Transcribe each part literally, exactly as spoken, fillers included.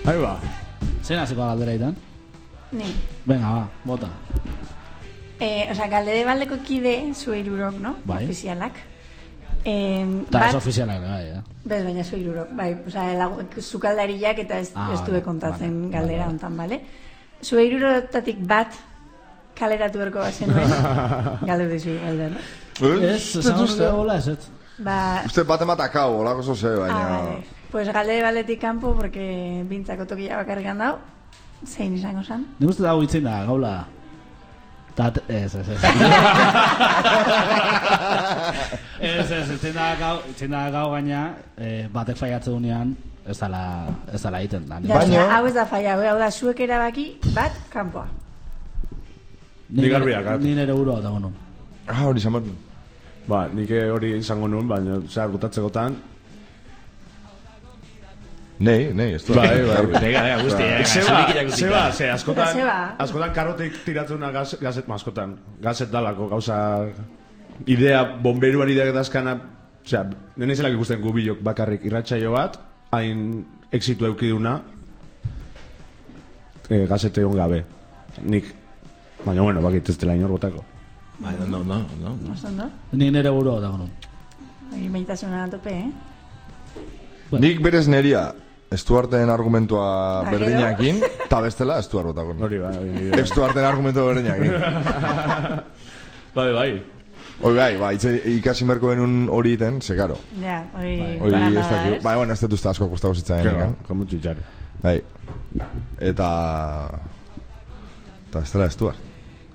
Ahí ba. Zein hasiko galdera itan? Ni. Venga, ba, bota. Eh, o sea, galdere baldeko kide zueirurok, no? Bai. Ofizialak. Eh, Ta ez ofizialak, bai, eh? Bez, baina zueirurok, bai. O sea, zukaldariak eta ez, ah, ez vale, due kontatzen vale, galdera vale. hontan, bale? Zueirurotatik bat kaleratu berko bazenuen, galde dizu galdera. Ez, esan dute hola ez, ez. Ba... Uste bat ematakau, olako zoze, baina... Ah, vale. Pues galdere baletik kanpo, porque bintzako tokia bakarrikan dau, zein izango zan? Nik uste dago itzen da, gaula. Tat, ez, ez, ez. Ez, ez, itzen da gau, itzen da gau gaina, eh, batek faiatze dunean, ez dala, ez dala iten da. Ja, baina... Hau ez da faia, hau da, zuek erabaki bat kanpoa. Ni garbiak, Ni nere uro dago nun. Ah, hori izan bat. Ba, nik hori izango nun, baina zehar gutatzekotan. Nei, nei, ez du. Bai, bai. Lega, lega, guztiak. Zeba, zeba, ze, askotan, Zeba. askotan karotik tiratzuna gaz, gazet, ma, askotan, gazet dalako, gauza, idea, bomberuan ideak dazkana, osea, nene zelak ikusten gubilok bakarrik irratsaio bat, hain exitu eukiduna, eh, gazete hon gabe. Nik, baina, bueno, bakit ez dela inor botako. Bai, ondo, ondo, ondo. Oso ondo? Ni nere uro dago nun. Hori meitasuna tope, eh? Nik berez neria, Stuarten argumentua Ba, berdinakin, eta bestela Stuart botako. Hori, bai, bai. Stuarten argumentua berdinakin. Bai, bai. Hori bai, ba, itse, ikasi merko benun hori iten, ze karo. Ja, hori... Hori para ez nada, dakio. ez? Bai, bueno, ez dut uste asko kustako zitzaren. Claro, Claro, como txitxare. bai. Eta... Eta ez dela Stuart.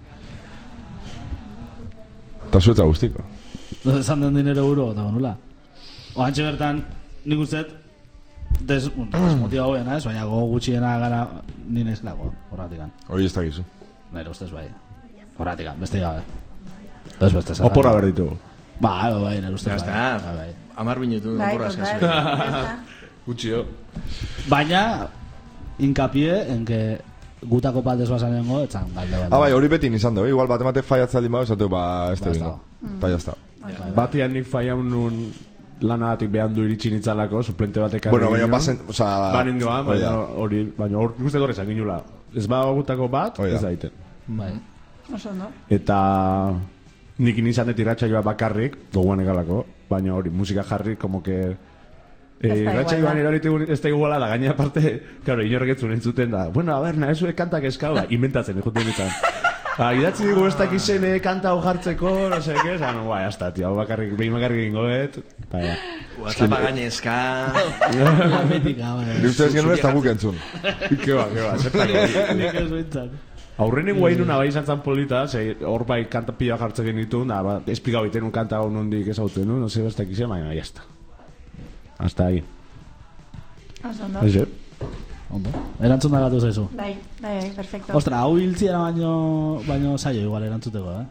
Eta zuetza guztiko. Esan den dinero uro dago nula. Oantxe bertan, nik usteet, des, desmotiba hoena, ez? Baina gogo gutxiena gara ninez lago, horratikan. Hori ez dakizu. Nire ustez bai. Horratikan, beste gabe. Ez beste zara. Oporra behar ditugu. Ba, bai, bai, nire ustez Ya bai. está. Bai, bai. Amar minutu Bai, denbora total, eskazu. ya está. Gutxi jo. Baina, hincapié en que gutako bat desbasanengo, etzan galde bat. Ah, bai, hori beti izan dugu. Igual bat emate faiatzaldi mago, esatu, ba, ez Ba, da ez bingo. da. Eta jazta. Batian nik faian nun lanagatik behan du iritsi nintzalako, suplente batek Bueno, baina pasen, oza... Banin doan, hori baina da. hori, baina hor ikusten gorrezak ginula. Ez ba gutako bat, Hori da. ez daiten. Bai. Oso ondo. Eta nik inizan dut irratsaioa bakarrik, goguan egalako, baina hori, musika jarri, como que... Ez da Irratsaioan iguala. eroritu ez da iguala da, gaina aparte, claro, inorrek ez zuen entzuten da, bueno, a ber, nahi zuek kantak eskala, inventatzen, ekuten ditan. Ba, idatzi digu ez dakizene kanta hau jartzeko, no sé qué, zan, guai, hasta, tío, hau bakarrik, behin bakarrik ingo bet, baina. WhatsAppa gainezka. La mítica, bai. Ni ustez genuen ez da guk entzun. Ke ba, ke ba, zertako. Nik ez bintzat. Aurrenen guai nuna bai izan zan polita, ze hor bai kanta pila jartzen genitu, da, ba, esplikau iten un kanta hau nondik ezauten, no, no sé, ez dakize, baina, ya está. Hasta ahí. Oso ondo. Eze. Ondo. Erantzun da gatu zaizu. Bai, bai, bai, perfecto. Ostra, hau hiltziera baino, baino saio igual erantzuteko, eh?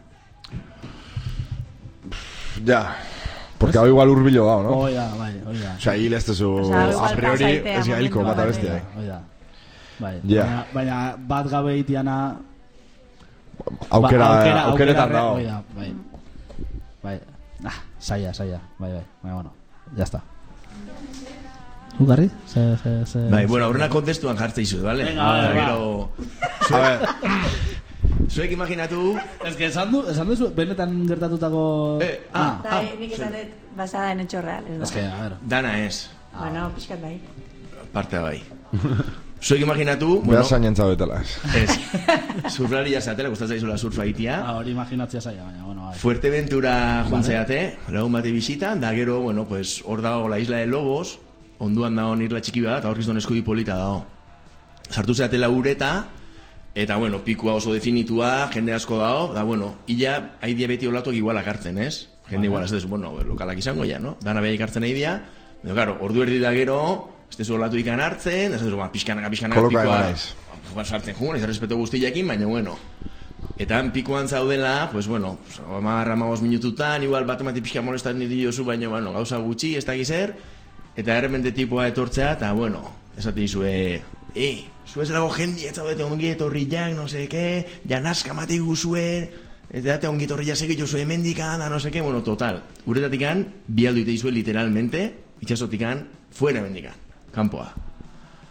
Ja. Porque hau igual urbilo gau, no? Hoi da, bai, hoi da. Osea, hil ez tezu... Osea, hau igual A priori, pasaitea ez hilko momentu bat bat, abestia. Hoi da. Bai, Ja. baina, baina bat gabe itiana... Aukera, ba, aukeretan dago. Hoi da, bai. Bai, ah, saia, saia, bai, bai, baina, bueno, ya está. Ugarri? Se, se, se... Bai, bueno, aurrena kontestuan jartze izut, vale? Venga, vale, Gero... A ver, Zuek imaginatu... Ez que esan du, esan duzu, benetan gertatutako... Eh, ah, Bai, nik esan dut basada en hecho real. Ez que, a ver... Dana ez. Bueno, pixkat bai. Partea bai. Zuek imaginatu... behar zainentza betela ez. Ez. Surflari jasatela, gustatzen zaizula surfa itia. Ah, hori imaginatzea zaila, baina, bueno, bai. Fuerteventura juntzeate, lagun bate bisitan, da gero, bueno, pues, hor dago la isla de Lobos, onduan dago irla txiki bat, eta hor gizton eskudi polita dago. Sartu zeatela ureta, eta, bueno, pikua oso definitua, jende asko dago, da, bueno, illa, haidea beti olatuak igualak hartzen, ez? Jende igual, ez dezu, bueno, lokalak izango ya, no? Dana behaik hartzen haidea, pero, claro, ordu erdi da gero, ez dezu olatu ikan hartzen, ez dezu, ba, pixkanaka, pixkanaka, Koloka pikua, emanez. ba, sartzen jugun, ez respeto guztiakin, baina, bueno, eta pikuan zaudela, pues bueno, amarra amabos minututan, igual bat emati pixka molestan diozu, baina, bueno, gauza gutxi, ez dakiz er, eta errepente tipoa etortzea, eta, bueno, esate izue, eh, zuez dago jendi, ez zaudete ongi etorriak, no seke, janaska mati guzue, eta date ongi etorriak segitu zue mendikan, da no seke, bueno, total. Uretatikan, bialdu ite izue literalmente, itxasotikan, fuera mendikan, kanpoa.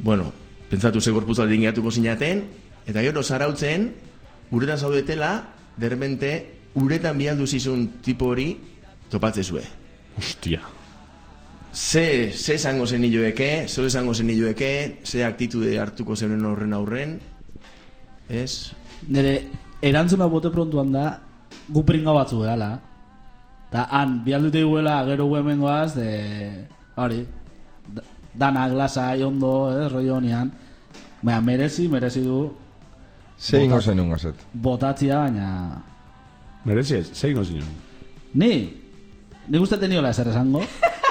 bueno, pentsatu ze gorputza dingeatuko zinaten, eta gero zarautzen, uretan zaudetela, derrepente, uretan bialdu zizun tipo hori, topatzezue. Hostia. Ze, ze esango zen nioeke, ze esango zen nioeke, ze aktitude hartuko zen horren aurren, ez? Nire, erantzuna bote prontuan da, gu pringa batzu gehala. Da, han, bialdute iguela, gero guemengoaz, de... Hori, da, dana, glasa, ondo, eh, rollo honian. Baina, merezi, merezi du... Ze ingo zen ungo zet. Botatzia, baina... Merezi ez, ze ingo zinun. Ni, ni guztete niola ezer esango.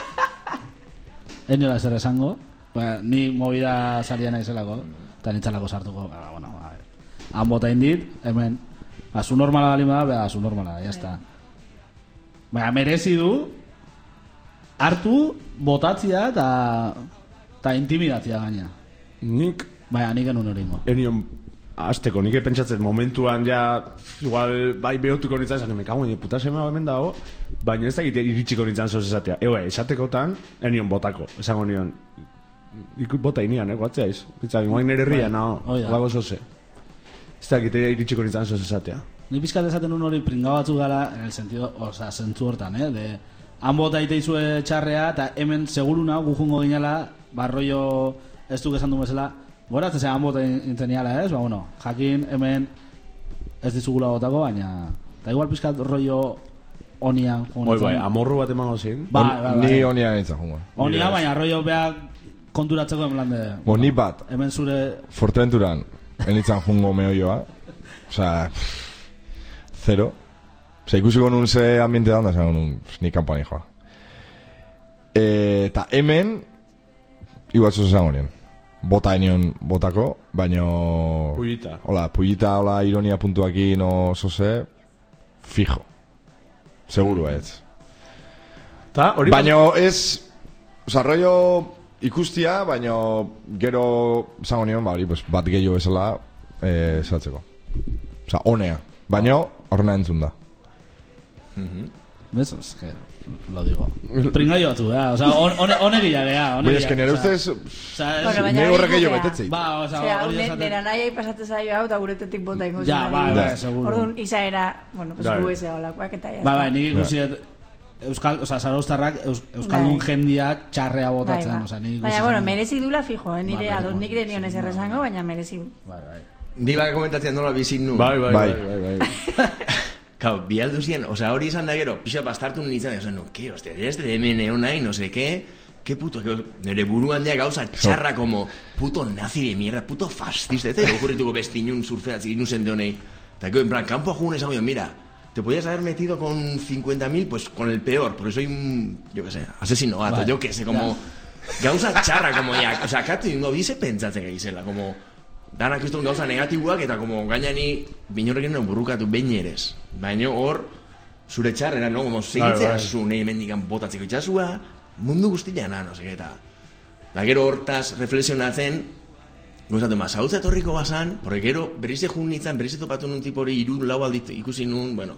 Ez niola ezer esango. Ba, ni movida salia naizelako, eta nintzalako sartuko. Ba, bueno, a ver. Han bota indit, hemen, ba, zu normala bali bada, ba, zu normala, ya está. Baina, merezi du, hartu, botatzia eta eta intimidatzia gaina. Nik, Baina, nik enun hori ingo. enion, azteko, nik pentsatzen momentuan ja, igual, bai behotuko nintzen, esan, me cago en puta sema hemen dago, baina ez dakit iritsiko nintzen zoz esatea. Eue, esatekotan, enion botako, esango nion, iku bota inian, eh, guatzea iz. Bitzak, inoain nere herria, no, hoi da. lago zoze. Ez dakit iritsiko nintzen zoz esatea. Ni pizkat esaten un hori pringa batzu gara, en el sentido, o sea, zentzu hortan, eh, de... Han bota iteizue txarrea, eta hemen seguruna, gujungo ginela, barroio ez duk esan du bezala, goratzen zean bota inteniala, ez? Ba, bueno, jakin hemen ez dizugula botako, baina... Eta igual pizkat rollo onian. Hoi bai, amorru bat emango zin. Bai, bai, bai. Ni honia nintzen jungo. Onia, baina rollo beha konturatzeko en plan de... Bo, ni bat, Hemen zure... Forteventuran, enitzen jungo mehoioa. Osa, zero. Osa, ikusiko nun ze ambiente da onda, esan nun, ni kampani joa. Eta hemen, igual zuz esango nien. Bota enion botako, baino... Pullita. Hola, pullita, hola, ironia puntuakin, o zoze, fijo. Seguro ez. Ta, hori... Baino ez, oza, rollo ikustia, baino gero zango nion, ba, hori, pues, bat gehiago bezala, eh, esatzeko. Oza, honea. Baino, horrena entzun da. ¿Ves? Es que lo digo. Pringaio batzu, eh? O sea, honegia geha, Baina, eske nire ustez, Bueno, baina nire hori horrek gehiago botea. betetzeit. Ba, o sea, Osea, hori ne- esaten... nera nahi pasatzen zaio hau, eta guretetik bota ingo Ja, zen. bai, Da. bai, seguro. Orduan, izaera, bueno, pues Bai. gu ez olakoak eta ya. Ba, bai, nik ikusiet Euskal, o sea, Zarauztarrak Eus, Euskaldun Bai. jendiak txarrea Bai, botatzen, ba. o sea, nik Baina, bueno, merezi dula fijo, eh? Nire Ba, adot bai, nik de nion ezer esango, baina merezi du. Bai, bai. Ni baka komentatzen nola bizin nun. Bai, bai, Bai. bai, bai, bai. Kau, bialdu ziren, osea, hori izan da gero, pixa bastartu nintzen, esan, no, ke, hostia, ez de hemen egon nahi, no sé, ke, ke puto, que, nire buruan dia gauza txarra como, puto nazi de mierda, puto fascista, ez da, okurrituko bestinun surfeatzik inusen de honei. Eta que, en plan, campo a jugun esan, mira, te podías haber metido con cincuenta mil, pues con el peor, porque soy un, yo qué sé, asesino gato, Bai. yo qué sé, como, gauza txarra, como, ya, osea, katu ingo bize pentsatzen gaizela, como, danak ez duen gauza negatiboak, eta como gainani binorrekin non burrukatu behin erez. Baina hor, zure txarrera, no? Como segitzea bai. zu nahi mendikan botatzeko itxasua, mundu guztia na, no sé, eta... Da gero hortaz reflexionatzen, gozatu ma, zautza etorriko bazan, porque gero berrize jun nintzen, berrize topatu nun tipo hori iru lau aldit ikusi nun, bueno...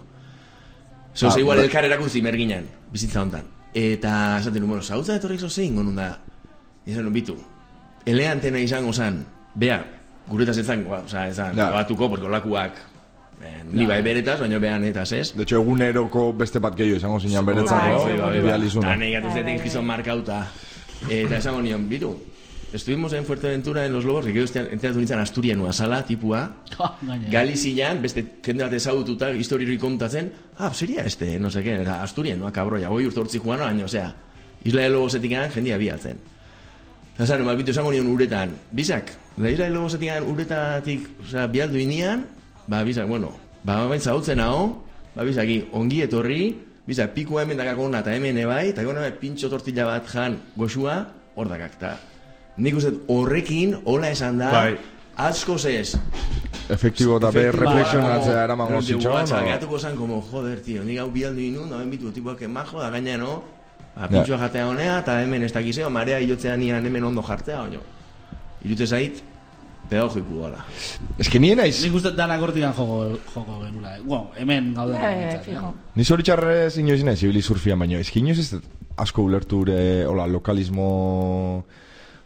Zoze Ah, igual bai. elkar erakuzi merginan, bizitza hontan. Eta esaten nun, bueno, zautza etorrik zoze ingo nun da. Izan nun, bitu, eleantena izango zan, bea, guretaz ez zan, o sea, ez zan, Ja. batuko, porque olakuak, eh, ni bai beretaz, baina behan etaz ez. De hecho, eguneroko beste bat gehiago izango zinan beretzako, Bai, bai, bai, bializuna. Eta nahi gatuzetik gizon markauta. Eta esango nion, bitu, estuvimos en Fuerteventura en Los Lobos, que gero enteratu nintzen Asturian nuazala, tipua, Gaina. Galizian, beste jende bat ezagututa, historiri kontatzen, ah, seria este, no sé qué, eta Asturian, no, kabroia, hoi urte hortzi juan, baina, osea, Isla de Lobosetik egan, jendia biatzen. Eta zan, malbitu esango nion uretan, bizak, da Isla de Lobosetik egan uretatik, osea, bialdu inian, ba, bizak, bueno, ba, bain zautzen hau, ba, bizaki, ongi etorri, bizak, pikua hemen dakako hona, eta hemen ebai, eta gona pintxo tortilla bat jan goxua, hor dakak, eta nik uste horrekin, hola esan da, Bai. asko zez, Efektibo eta be reflexionatzea eramango zitxon, no? no? Gatuko zan, como, joder, tío, nik hau bialdu inun, da bitu, tipuak emajo, da gaina, no? Ba, pintxoa jatea honea, eta hemen ez dakizeo, marea hilotzean nian hemen ondo jartzea, baino. Irute zait, pedagogiko gala. Ez que nien naiz, Nik uste danak hortikan joko, joko genula. Bueno, hemen gauden. Bai, bai, fijo. ni zoritxarrez inoiz naiz, ibili surfian, baino, ez que inoiz ez dut asko ulertu ure, hola, lokalismo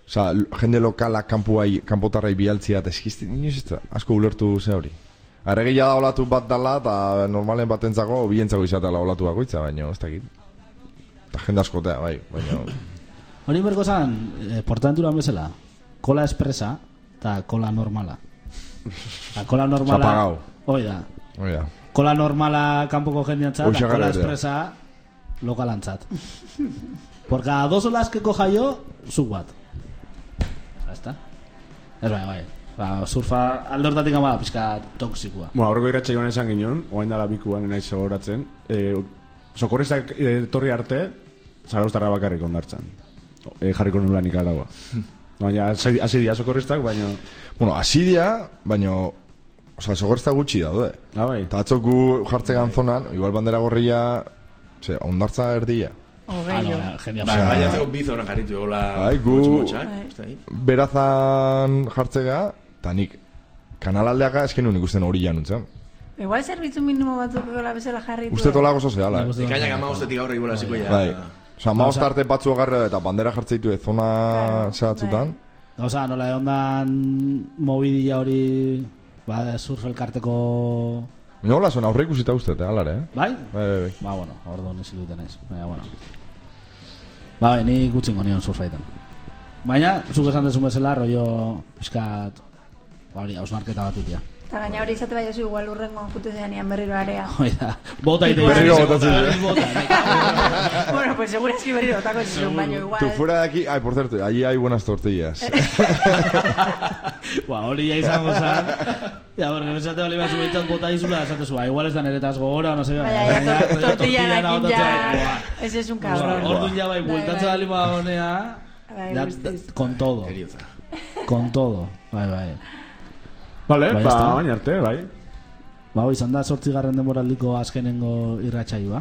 Osa, jende lokala kanpuai, kanpotarrai bialtzia, eta eskizti, inoiz ez da, asko ulertu ze hori. Arregia da olatu bat dala, eta normalen batentzako, bientzako izatela olatu bakoitza, baina ez dakit. Eta jende askotea, bai, baina... Hori berko zan, eh, portaventuran bezala, kola espresa eta kola normala. La kola normala... Zapagau. Hoi da. Hoi da. Kola normala kanpoko jendeantzat, eta kola Uxagarretea. espresa lokalantzat. Por cada dos olas que coja yo, zuk bat. Ya está. Ez bai, bai. Ba, surfa alde hortatik ama pizka toksikoa. Bueno, aurreko irratxe joan esan ginen, oain dala bikuan naiz gogoratzen. Eh, sokorrizak etorri arte, Zarauztarra bakarrik ondartzan. Eh, jarriko nula nik araua. Baina, hasi hasi dira sokorriztak, baina... Bueno, asidia, baina... Osa, sokorrezta gutxi daude. Ah, bai. Eta atzok gu jartzegan zonan, igual bandera gorria... Ze, ondartza erdia. Ah, no, Ogeio. genial. Ba, baina zego bizona jarritu egola... Bai, gu- motx-motxak, Bai. ez da, eh? Berazan jartzega, eta nik kanalaldeaka esken nuen ikusten hori januntzen. Igual zerbitzu minimo batzuk gola bezala jarritu. Uste tola gozo zehala, Nik eh? uste- Ekainak amagostetik aurre ibola ziko ja... Bai. Osa, maoz arte batzu agarre eta bandera jartzeitu ez zona Claro, zehatzutan. Gauza, nola egon dan mobidia hori... Ba, surf elkarteko... Baina hola, zuen aurre ikusita uste, eh, alare, eh? Bai? Bai, bai, bai. Ba, bueno, ordo nezi duten ez. Baina, bueno. Ba, bai, ni gutxingo nion surfaitan. Baina, zuk esan dezun bezala, rollo... Piskat... Ba, hori, hausmarketa bat utia. Eta gaina hori izate bai oso igual urrengo jute zean berriro area. Hoi da, bota ite. Berriro botatzen Berriro bota. Bueno, pues seguro es que berriro otako zizun, baina igual... Tú fuera de aquí... Ay, por cierto, allí hay buenas tortillas. Ba, hori ya izango zan. Ya, porque besate bali bat zubeitzat bota izula, esate zua, igual ez da neretaz gogora, no sé. Baina, ja, tor- tortilla nakin ja... Buah. Ese es un cabrón. Orduan ja bai, bueltatze bali ba honea... Bai, ya, guztiz. con todo, Eriotza. con todo. Bai, bai. Vale, Bai, ba, ezta? baina arte, bai. Ba, hoi, izan da sortzigarren denboraldiko azkenengo irratsaioa.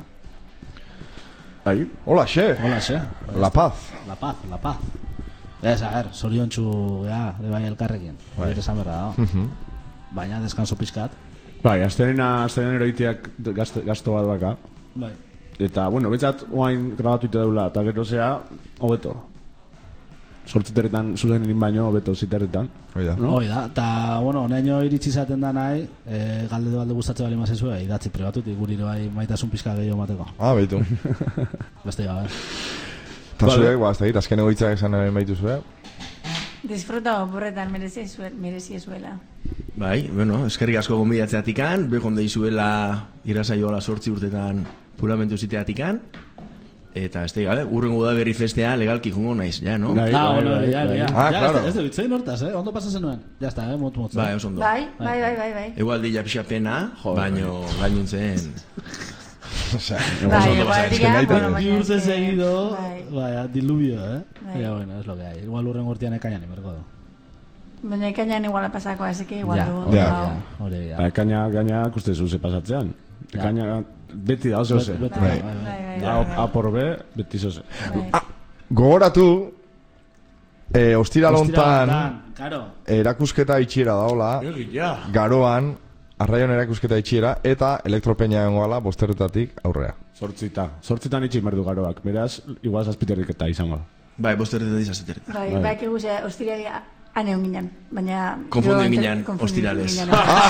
Bai. Hola, xe. Hola, xe. La paz. La paz, la paz. Ez, a ver, zoriontsu, ja, de bai elkarrekin. Bai. Bai. Esan berra da. Baina, deskanso pizkat. Bai, aztenena, aztenena eroiteak gasto, gasto bat baka. Bai. Eta, bueno, betzat, oain grabatu ite daula, eta gero zea, hobeto. Sortziteretan, zuzenerin baino, hobeto ziteretan. Oida. No? Hoi da, eta, bueno, honeño iritsi zaten da nahi, e, galde balde gustatze bali mazizue, idatzi pribatutik, guri bai maitasun pizka gehiago mateko. Ah, beitu. Beste gabe. Eta zuek, ba, ez da, azken egoitzak esan nahi baitu zuek. Disfruta oporretan merezi zuen, merezi zuela. Bai, bueno, eskerrik asko gonbidatzeatikan, behon deizuela irrasaioa sortzi urtetan puramentu ziteatikan, eta ez da, gabe, urrengo da berri festea legalki jungo naiz, ja, no? Bai. Ah, bueno, ya, ya. Ah, Ya, claro. Ez da bitzein hortaz, eh? Ondo pasa zenuen. Ya está, eh? Mot, mot. Bai, oso ondo. Bai, bai, bai, bai, bai. Egual dilla pixa pena, baino gainuntzen... Osea, Bai, ondo igual pasa, dira, nahi bueno, tan- baina Bi urte es que- seguido, bai. vaya, diluvio, eh? Bai. Ya, bueno, es lo que hay. Igual urren urtean ekainan imerko du. Baina ikainan igual pasako, así que igual Ja, du. hori Ja. da, hori da. Ba, ekaina, gaina, ikuste zuze pasatzean. Ja. Ekaina, beti da, oso ze. Beti, Bai. bai, bai. Bai, bai, A, bai, a por B, beti zoze. bai. Gogoratu, eh, ostiralontan Ostiraletan, Claro. erakusketa itxiera daola, Ja. garoan, arraion erakusketa itxiera, eta elektropeña egongoala bosterretatik aurrea. Zortzita. Zortzitan itxi merdu garoak. Beraz, igual zazpiterrik eta izango. Bai, bosterretan dizazeter. Bai, bai, que guzea, ostiralia ane hon ginen, baina... Konfundu gero ginen, ente- konfundu ostirales. ginen.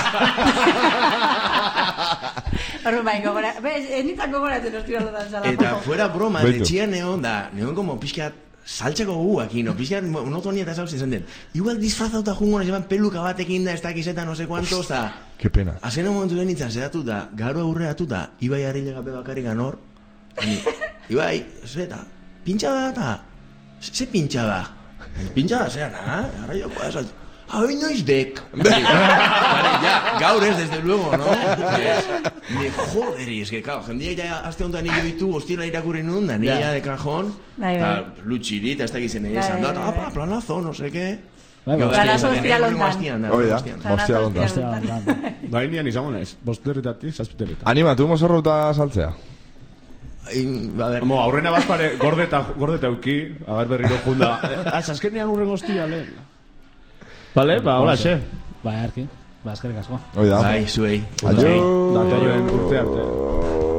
Horren bai, gogora, bez, enitzak gogoratzen ostiralotan zala. Eta fuera broma, Beitu. etxean neon da, neon como pixkat saltxako guak, no, pixkat monotonia eta zauz izan den. Igual disfrazauta jungo nahi, peluka batekin da, ez dakizeta, no sé cuantos, da... Qué pena. Azena momentu denitzen, zeratu da, garo aurreatu da, Ibai Arrile gabe bakarrik anor, ni, Ibai, zeta, pintxa da eta, ze pintxa da? Pintxa da, zera, na, ara jokoa esalt, hau noiz dek. Vale, ya, gaur ez, desde luego, no? De joderi, es que, claro, jendia ya azte honetan nio ditu, hostila irakurri nun, da, nila de cajón, Bai, eta bai. lutxiri, eta ez dakizen Bai, esan da, bai, apa, bai. planazo, no sé qué. Bai, bai. Planazo ostiralontan. Hori da, Planazo ostiralontan. ostiralontan. Bai, nian izango naiz. Bosturretatik, zazpiterretan. Animatu, mozorrota saltzea. A ver, Mo, aurrena bazpare, gordeta, gordeta euki, agar berriro junda. Az, azkenean urren goztia, lehen. Vale, ba, hola, xe. Bai, arki. Ba, eskerrik asko. Hori da. bai, zuei. Adio. Datorren urte arte.